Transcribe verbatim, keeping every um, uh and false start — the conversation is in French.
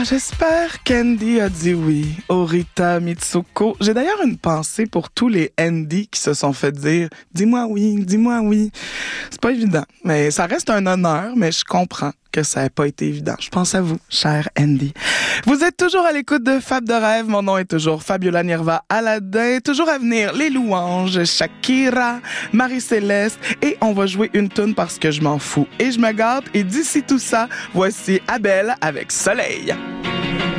j'espère qu'Andy a dit oui. Orita Mitsuko. J'ai d'ailleurs une pensée pour tous les Andy qui se sont fait dire « Dis-moi oui, dis-moi oui ». C'est pas évident, mais ça reste un honneur, mais je comprends que ça n'a pas été évident. Je pense à vous, cher Andy. Vous êtes toujours à l'écoute de Fab de rêve. Mon nom est toujours Fabiola Nirva Aladin. Toujours à venir, les louanges, Shakira, Marie-Céleste. Et on va jouer une toune parce que je m'en fous. Et je me gâte. Et d'ici tout ça, voici Abel avec Soleil.